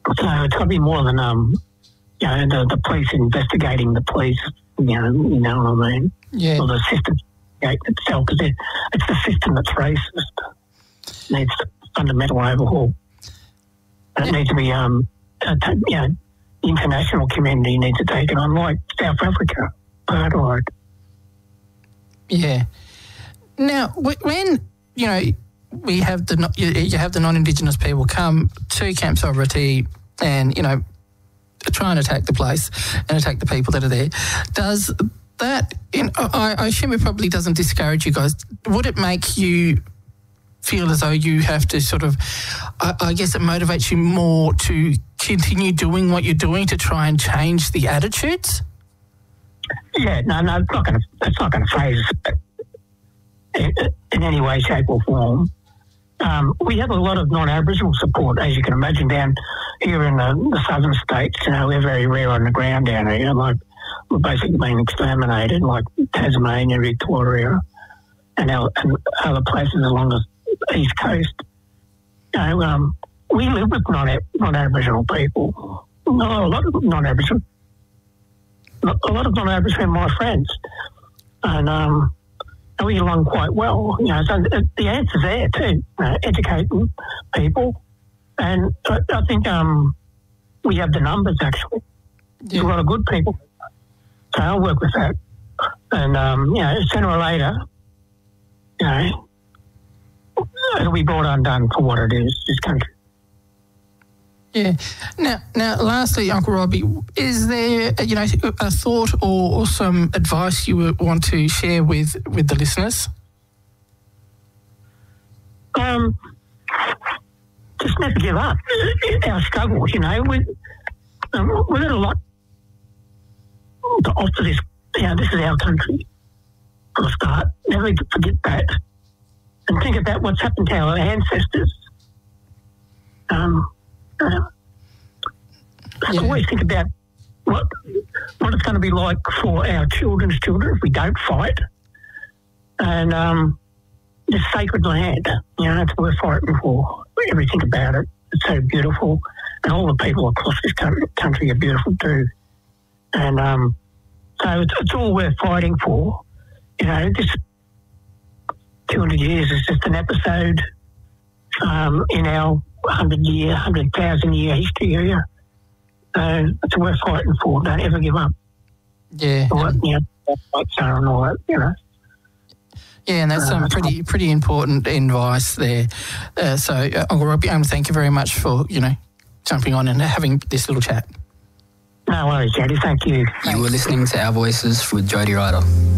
So it's got to be more than, the police investigating the police, you know what I mean? Yeah. Or the system itself, because it's the system that's racist. It needs fundamental overhaul. And it needs to be, the international community needs to take it on, like South Africa, apartheid. Yeah. Now, when, we have you have the non-Indigenous people come to Camp Sovereignty and, try and attack the place and attack the people that are there, does that, I assume it probably doesn't discourage you guys. Would it make you feel as though you have to sort of, I guess it motivates you more to continue doing what you're doing to try and change the attitudes? Yeah, no, it's not going to phase us in any way, shape or form. We have a lot of non-Aboriginal support, as you can imagine, down here in the southern states. We're very rare on the ground down here. Like, we're basically being exterminated, like Tasmania, Victoria, and other places along the east coast. We live with non-Aboriginal people. A lot of non-Aboriginal. A lot of non-Aboriginal are my friends. And we get along quite well. So the answer's there too, educating people. And I think we have the numbers, actually. Yeah. A lot of good people. So I'll work with that. And, sooner or later, it'll be brought undone for what it is, this country. Yeah. Now, lastly, Uncle Robbie, is there, a thought or some advice you would want to share with the listeners? Just never give up. Our struggles, we've got a lot to offer this. This is our country. For a start, never forget that, and think about what's happened to our ancestors. Always think about what it's going to be like for our children's children if we don't fight. And this sacred land, it's what we're fighting for. Everything about it, it's so beautiful. And all the people across this country are beautiful too. And so it's all worth fighting for. This 200 years is just an episode in our 100,000-year history here. It's worth fighting for. Don't ever give up. Yeah. And all that, Yeah, and that's some pretty important advice there. So, Uncle Robbie, thank you very much for, jumping on and having this little chat. No worries, Jody. Thank you. You were listening to Our Voices with Jody Ryder.